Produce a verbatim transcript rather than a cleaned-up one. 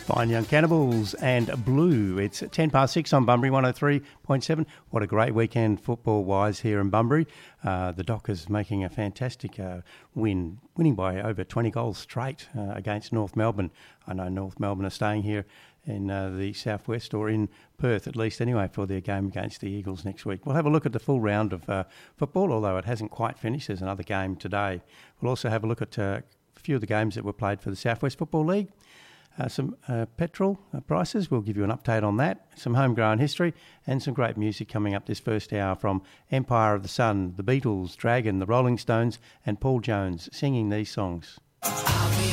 Fine Young Cannibals and Blue. It's ten past six on Bunbury, one oh three point seven. What a great weekend football-wise here in Bunbury. Uh, the Dockers making a fantastic uh, win, winning by over twenty goals straight uh, against North Melbourne. I know North Melbourne are staying here in uh, the southwest, or in Perth at least anyway, for their game against the Eagles next week. We'll have a look at the full round of uh, football, although it hasn't quite finished. There's another game today. We'll also have a look at uh, a few of the games that were played for the Southwest Football League. Uh, some uh, petrol uh, prices, we'll give you an update on that, some homegrown history, and some great music coming up this first hour from Empire of the Sun, the Beatles, Dragon, the Rolling Stones, and Paul Jones singing these songs.